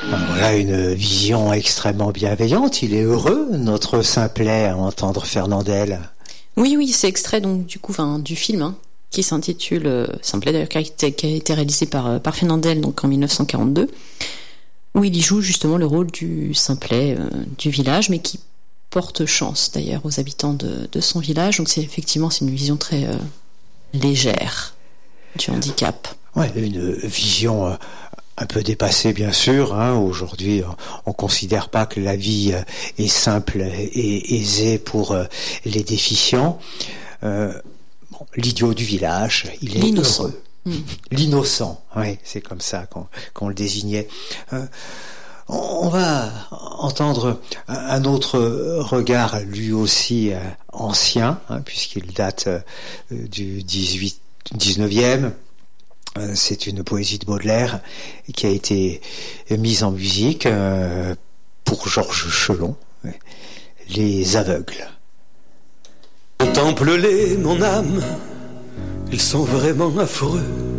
Voilà une vision extrêmement bienveillante. Il est heureux, notre Simplet, à entendre Fernandel. Oui, c'est extrait donc du coup, du film qui s'intitule Simplet, d'ailleurs, qui a été réalisé par Fernandel donc en 1942, où il y joue justement le rôle du Simplet du village, mais qui porte chance d'ailleurs aux habitants de son village. Donc c'est une vision très légère du handicap. Ouais, une vision un peu dépassée, bien sûr. Aujourd'hui, on considère pas que la vie est simple et aisée pour les déficients. L'idiot du village, il est l'innocent. Heureux. L'innocent, oui, c'est comme ça qu'on le désignait. On va entendre un autre regard, lui aussi ancien, puisqu'il date du 19e. C'est une poésie de Baudelaire qui a été mise en musique pour Georges Chelon, Les Aveugles. Contemple-les, mon âme, ils sont vraiment affreux.